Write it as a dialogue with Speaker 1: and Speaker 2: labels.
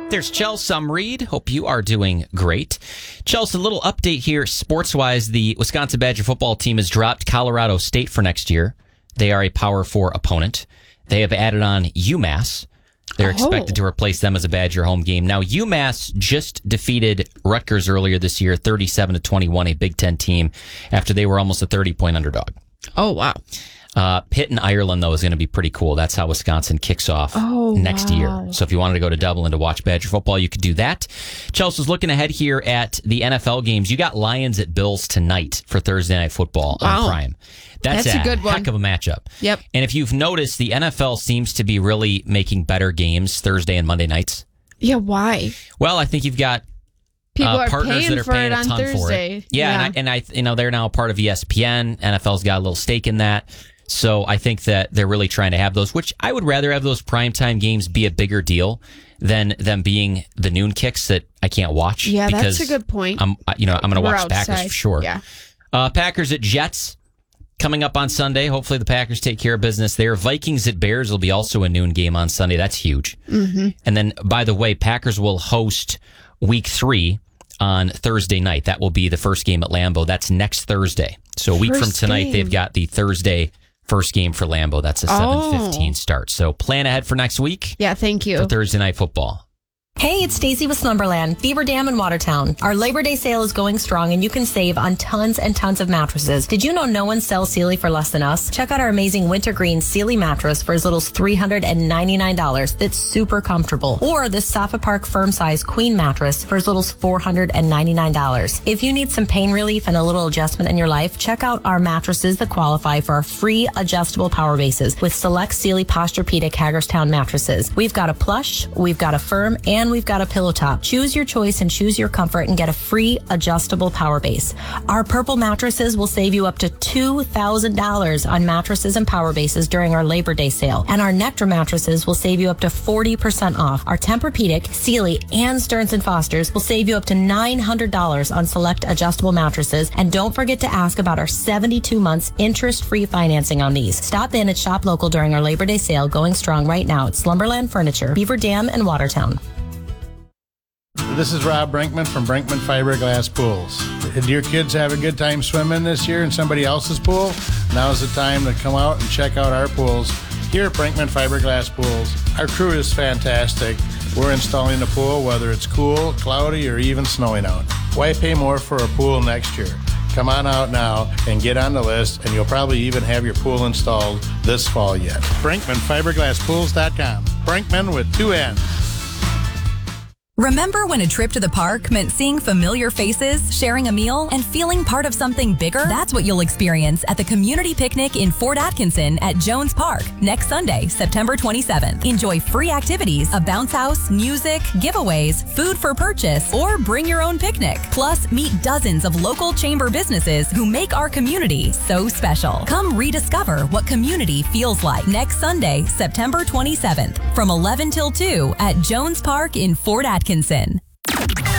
Speaker 1: There's Chelsea. I'm Reed. Hope you are doing great. Chelsea, a little update here. Sports-wise, the Wisconsin Badger football team has dropped Colorado State for next year. They are a Power 4 opponent. They have added on UMass. They're expected to replace them as a Badger home game. Now, UMass just defeated Rutgers earlier this year, 37-21, a Big Ten team, after they were almost a 30-point underdog.
Speaker 2: Oh, wow.
Speaker 1: Pitt and Ireland, though, is going to be pretty cool. That's how Wisconsin kicks off next year. So if you wanted to go to Dublin to watch Badger football, you could do that. Chelsea's looking ahead here at the NFL games. You got Lions at Bills tonight for Thursday Night Football on Prime. That's a good one. Heck of a matchup.
Speaker 2: Yep.
Speaker 1: And if you've noticed, the NFL seems to be really making better games Thursday and Monday nights.
Speaker 2: Yeah, why?
Speaker 1: Well, I think you've got
Speaker 2: people are
Speaker 1: partners
Speaker 2: paying
Speaker 1: that are
Speaker 2: for
Speaker 1: paying
Speaker 2: it
Speaker 1: a
Speaker 2: on
Speaker 1: ton
Speaker 2: Thursday.
Speaker 1: for it. Yeah, and I they're now a part of ESPN. NFL's got a little stake in that. So I think that they're really trying to have those, which I would rather have those primetime games be a bigger deal than them being the noon kicks that I can't watch.
Speaker 2: Yeah, that's a good point.
Speaker 1: I'm going to watch Packers for sure.
Speaker 2: Yeah.
Speaker 1: Packers at Jets coming up on Sunday. Hopefully the Packers take care of business there. Vikings at Bears will be also a noon game on Sunday. That's huge. Mm-hmm. And then, by the way, Packers will host Week 3 on Thursday night. That will be the first game at Lambeau. That's next Thursday. So a week from tonight, they've got the Thursday first game for Lambeau. That's a 7:15 start. So plan ahead for next week.
Speaker 2: Yeah, thank you.
Speaker 1: For Thursday Night Football.
Speaker 3: Hey, it's Stacy with Slumberland, Beaver Dam in Watertown. Our Labor Day sale is going strong and you can save on tons and tons of mattresses. Did you know no one sells Sealy for less than us? Check out our amazing wintergreen Sealy mattress for as little as $399. That's super comfortable. Or this Safa Park firm size queen mattress for as little as $499. If you need some pain relief and a little adjustment in your life, check out our mattresses that qualify for our free adjustable power bases with select Sealy Posturepedic Hagerstown mattresses. We've got a plush, we've got a firm, and we've got a pillow top. Choose your choice and choose your comfort and get a free adjustable power base. Our purple mattresses will save you up to $2,000 on mattresses and power bases during our Labor Day sale. And our Nectar mattresses will save you up to 40% off. Our Tempur-Pedic, Sealy, and Stearns & Foster's will save you up to $900 on select adjustable mattresses. And don't forget to ask about our 72 months interest-free financing on these. Stop in at Shop Local during our Labor Day sale going strong right now at Slumberland Furniture, Beaver Dam, and Watertown.
Speaker 4: This is Rob Brinkman from Brinkman Fiberglass Pools. Did your kids have a good time swimming this year in somebody else's pool? Now's the time to come out and check out our pools here at Brinkman Fiberglass Pools. Our crew is fantastic. We're installing a pool whether it's cool, cloudy, or even snowing out. Why pay more for a pool next year? Come on out now and get on the list, and you'll probably even have your pool installed this fall yet. BrinkmanFiberglassPools.com. Brinkman with 2 N's.
Speaker 5: Remember when a trip to the park meant seeing familiar faces, sharing a meal, and feeling part of something bigger? That's what you'll experience at the Community Picnic in Fort Atkinson at Jones Park next Sunday, September 27th. Enjoy free activities, a bounce house, music, giveaways, food for purchase, or bring your own picnic. Plus, meet dozens of local chamber businesses who make our community so special. Come rediscover what community feels like next Sunday, September 27th from 11 till 2 at Jones Park in Fort Atkinson.